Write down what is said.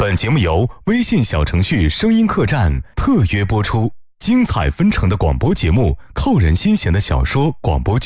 本节目由微信小程序声音客栈特约播出，精彩纷呈的广播节目，扣人心弦的小说广播剧。